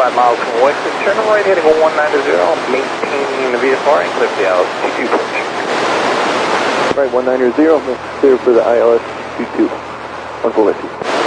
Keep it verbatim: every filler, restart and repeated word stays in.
five miles from Wexford, turn right heading on one ninety, maintaining the V F R and clear for the I L S two two approach. Right, one ninety, clear for the I L S two two. one four, let's see.